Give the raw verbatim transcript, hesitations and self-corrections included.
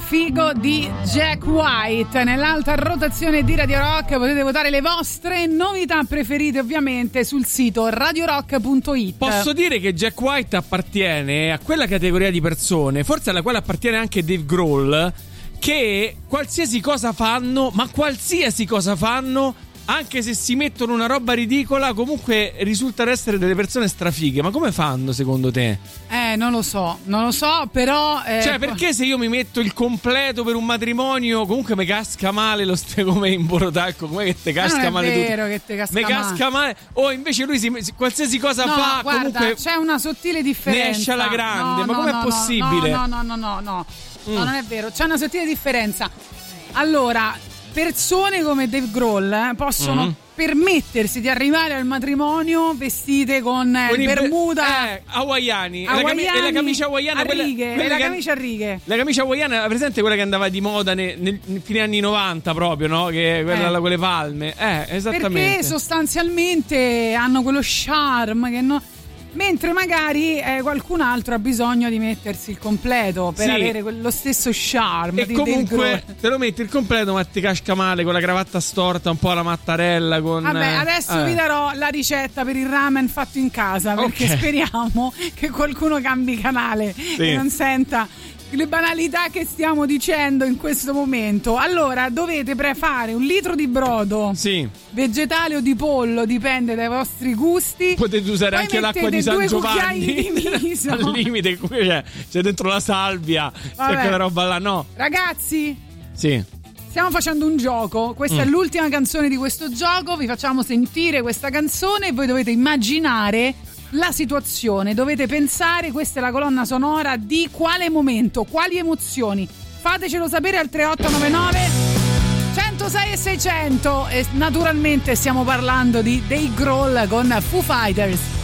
Figo di Jack White. Nell'alta rotazione di Radio Rock potete votare le vostre novità preferite ovviamente sul sito radio rock punto it. Posso dire che Jack White appartiene a quella categoria di persone, forse alla quale appartiene anche Dave Grohl, che qualsiasi cosa fanno, ma qualsiasi cosa fanno, anche se si mettono una roba ridicola, comunque risultano essere delle persone strafighe. Ma come fanno secondo te? Eh, non lo so, non lo so, però... Eh, cioè, perché se io mi metto il completo per un matrimonio, comunque mi casca male lo ste come in Borotacco, come che te casca non male è tutto? vero che te casca mi male. casca male. O invece lui si, qualsiasi cosa no, fa, guarda, comunque c'è una sottile differenza. ne esce alla grande, no, ma no, com'è no, possibile? No, no, no, no, no, no. Mm. No, non è vero, c'è una sottile differenza. Allora, persone come Dave Grohl eh, possono mm. permettersi di arrivare al matrimonio vestite con, con il bermuda eh, hawaiani, hawaiani e la, cam- e la camicia hawaiana a quella, righe, quella e la che, camicia a righe. La camicia hawaiana, presente quella che andava di moda nei, nei, nei fine anni novanta proprio, no? Che quella eh. con le palme. Eh, esattamente. Perché sostanzialmente hanno quello charme che no. Mentre magari eh, qualcun altro ha bisogno di mettersi il completo per sì. avere lo stesso charme. E di comunque te lo metti il completo, ma ti casca male con la cravatta storta, un po' alla Mattarella. Con, Vabbè, adesso eh. vi darò la ricetta per il ramen fatto in casa, perché okay. speriamo che qualcuno cambi canale sì. e non senta le banalità che stiamo dicendo in questo momento. Allora, dovete prefare un litro di brodo, sì. vegetale o di pollo, dipende dai vostri gusti. Potete usare poi anche l'acqua di San due Giovanni di miso. al limite, c'è, c'è dentro la salvia, Vabbè. c'è quella roba là, no? Ragazzi, sì. stiamo facendo un gioco. Questa mm. è l'ultima canzone di questo gioco. Vi facciamo sentire questa canzone e voi dovete immaginare la situazione, dovete pensare, questa è la colonna sonora di quale momento, quali emozioni. Fatecelo sapere al tre otto nove nove centosei e seicento. E naturalmente stiamo parlando di Dave Grohl con Foo Fighters.